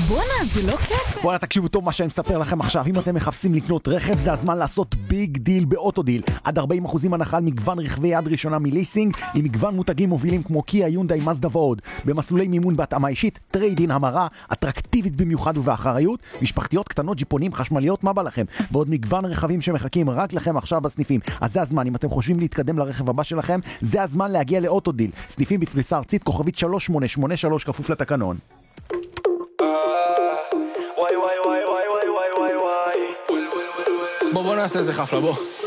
בואנה, זה לא כסף. בואנה, תקשיבו טוב מה שאני מספר לכם עכשיו. אם אתם מחפשים לקנות רכב, זה הזמן לעשות ביג דיל באוטודיל. עד 40% הנחה על מגוון רכבי יד ראשונה מליסינג, עם מגוון מותגים מובילים כמו קיה, יונדאי, מזדה ועוד. במסלולי מימון בהתאמה אישית, טריידין המרה, אטרקטיבית במיוחד ובאחריות, משפחתיות קטנות, ג'יפונים, חשמליות, מה בא לכם? ועוד מגוון רכבים שמחכים רק לכם עכשיו בסניפים. אז זה הזמן, אם אתם חושבים להתקדם לרכב הבא שלכם, זה הזמן להגיע לאוטודיל. סניפים בפריסה ארצית, כוכבית 3883 כפוף לתקנון. בוא נעשה איזה חפלה, בוא.